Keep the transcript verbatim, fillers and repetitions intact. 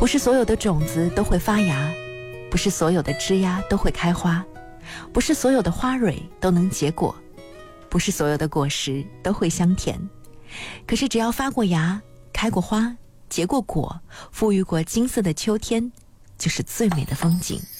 不是所有的种子都会发芽，不是所有的枝桠都会开花，不是所有的花蕊都能结果，不是所有的果实都会香甜。可是只要发过芽，开过花，结过果，赋予过金色的秋天，就是最美的风景。